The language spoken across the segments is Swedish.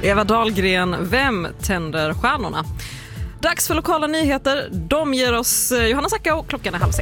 Eva Dahlgren, vem tänder stjärnorna? Dags för lokala nyheter. De ger oss Johanna Sacka och klockan är 5:30.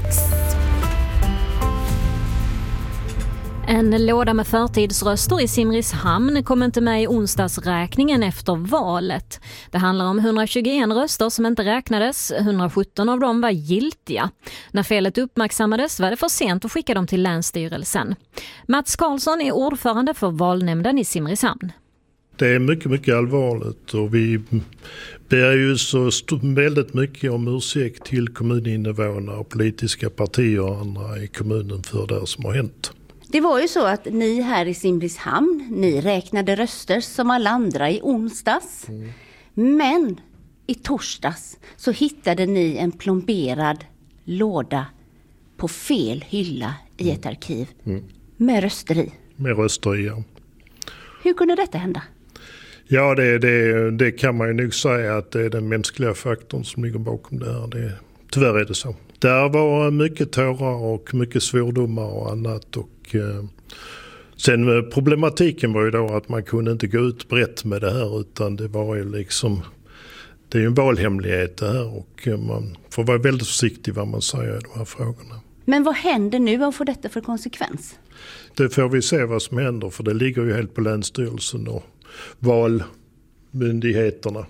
En låda med förtidsröster i Simrishamn kom inte med i onsdagsräkningen efter valet. Det handlar om 121 röster som inte räknades, 117 av dem var giltiga. När felet uppmärksammades var det för sent att skicka dem till Länsstyrelsen. Mats Karlsson är ordförande för valnämnden i Simrishamn. Det är mycket, mycket allvarligt och vi ber ju så väldigt mycket om ursäkt till kommuninvånare, politiska partier och andra i kommunen för det som har hänt. Det var ju så att ni här i Simrishamn, ni räknade röster som alla andra i onsdags. Men i torsdags så hittade ni en plomberad låda på fel hylla i ett arkiv med röster i. Med röster i, ja. Hur kunde detta hända? Ja, det kan man ju nog säga att det är den mänskliga faktorn som ligger bakom det här. Tyvärr är det så. Där var mycket tårar och mycket svordomar och annat. Och sen problematiken var ju då att man kunde inte gå ut brett med det här, utan det var ju liksom, det är ju en valhemlighet det här och man får vara väldigt försiktig vad man säger i de här frågorna. Men vad händer nu? Vad får detta för konsekvens? Det får vi se vad som händer, för det ligger ju helt på Länsstyrelsen och valmyndigheterna.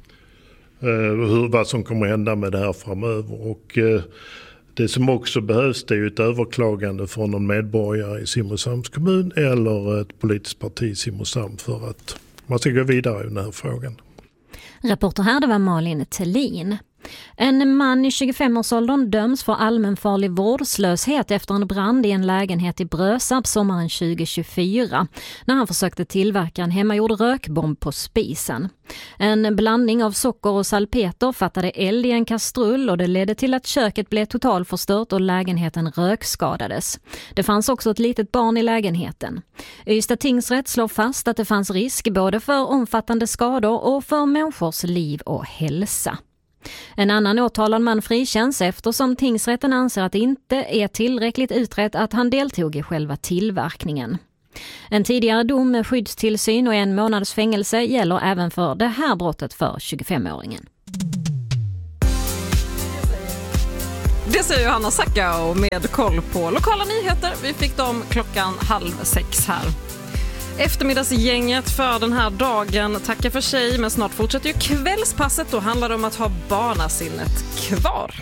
Vad som kommer hända med det här framöver. Och det som också behövs, det är ju ett överklagande från någon medborgare i Simrishamns kommun eller ett politiskt parti i Simrishamn för att man ska gå vidare i den här frågan. Reporter här, det var Malin Tellin. En man i 25-årsåldern döms för allmänfarlig vårdslöshet efter en brand i en lägenhet i Brösarp sommaren 2024 när han försökte tillverka en hemmagjord rökbomb på spisen. En blandning av socker och salpeter fattade eld i en kastrull och det ledde till att köket blev totalförstört och lägenheten rökskadades. Det fanns också ett litet barn i lägenheten. Ystad tingsrätt slår fast att det fanns risk både för omfattande skador och för människors liv och hälsa. En annan åtalad man frikänns eftersom tingsrätten anser att det inte är tillräckligt utrett att han deltog i själva tillverkningen. En tidigare dom med skyddstillsyn och 1 månads fängelse gäller även för det här brottet för 25-åringen. Det säger Johanna Sacka med koll på lokala nyheter. Vi fick dem klockan 5:30 här. Eftermiddagsgänget för den här dagen tackar för sig, men snart fortsätter ju kvällspasset. Då handlar det om att ha barnasinnet kvar.